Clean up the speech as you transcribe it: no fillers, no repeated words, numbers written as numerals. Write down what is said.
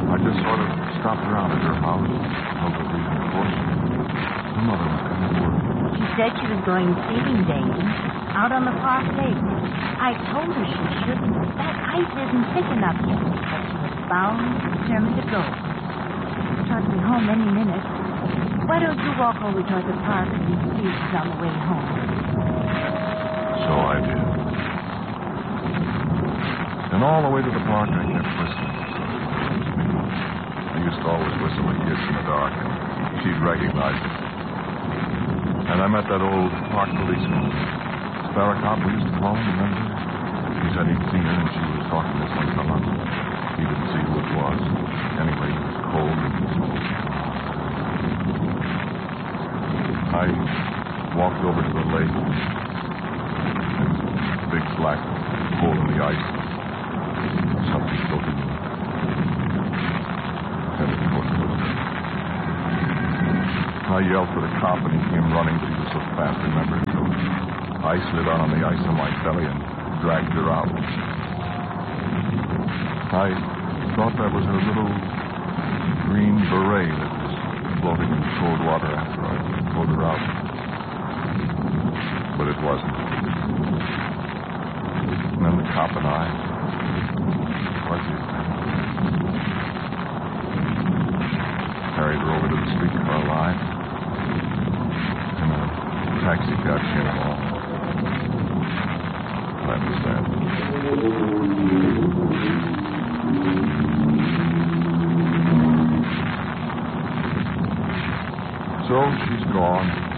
I just sort of stopped around at her house, told her reason for it. Her mother was coming to work. She said she was going feeding days out on the Park Lake. I told her she shouldn't. That ice isn't thick enough yet. But she was bound, determined to go. She'll be home any minute. Why don't you walk over toward the park and see if she's on the way home? So I did. And all the way to the park, I kept whistling. I used to always whistle at kids in the dark, and she'd recognize it. And I met that old park policeman, Sparrow Cop, we used to call him, remember? He said he'd seen her, and she was talking to some fella. He didn't see who it was. Anyway, he was cold and cold. I walked over to the lake. There was a big black hole in the ice. Something floating in it. Headed toward the river. I yelled for the cop, and he came running, but he was so fast, remember? So I slid on the ice on my belly and dragged her out. I thought that was her little green beret that was floating in cold water after I pulled her out. But it wasn't. And then the cop and I, carried her over to the streetcar line, and a taxi cab came along. That was that. So she's gone.